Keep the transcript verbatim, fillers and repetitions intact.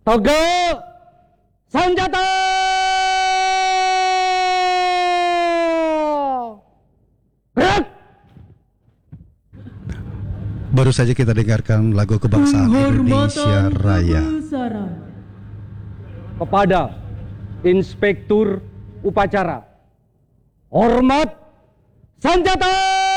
Tegak senjata. Gerak. Baru saja kita dengarkan lagu kebangsaan Indonesia Raya. Kepada Inspektur Upacara, hormat senjata.